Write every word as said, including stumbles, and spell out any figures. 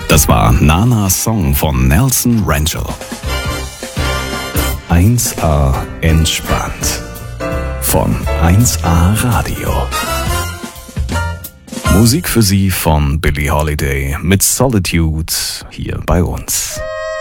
Das war Nana Song von Nelson Rangel. eins A entspannt von eins A Radio. Musik für Sie von Billie Holiday mit Solitude hier bei uns.